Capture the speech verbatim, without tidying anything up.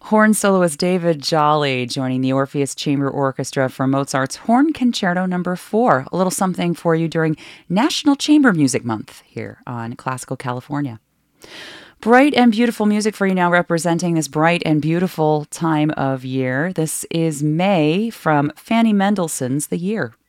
Horn soloist David Jolly joining the Orpheus Chamber Orchestra for Mozart's Horn Concerto Number four. A little something for you during National Chamber Music Month here on Classical California. Bright and beautiful music for you now, representing this bright and beautiful time of year. This is May from Fanny Mendelssohn's The Year.